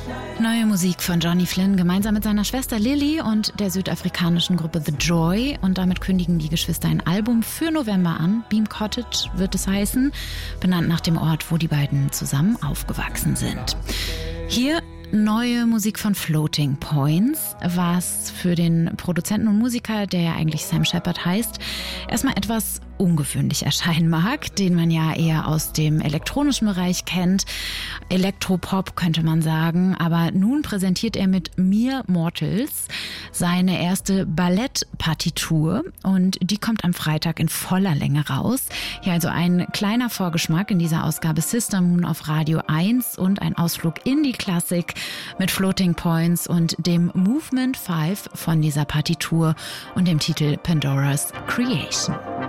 Neue Musik von Johnny Flynn gemeinsam mit seiner Schwester Lily und der südafrikanischen Gruppe The Joy. Und damit kündigen die Geschwister ein Album für November an. Beam Cottage wird es heißen, benannt nach dem Ort, wo die beiden zusammen aufgewachsen sind. Hier neue Musik von Floating Points, was für den Produzenten und Musiker, der ja eigentlich Sam Shepard heißt, erstmal etwas ungewöhnlich erscheinen mag, den man ja eher aus dem elektronischen Bereich kennt. Elektropop könnte man sagen, aber nun präsentiert er mit Mere Mortals seine erste Ballettpartitur und die kommt am Freitag in voller Länge raus. Hier also ein kleiner Vorgeschmack in dieser Ausgabe Sister Moon auf Radio 1 und ein Ausflug in die Klassik mit Floating Points und dem Movement 5 von dieser Partitur und dem Titel Pandora's Creation.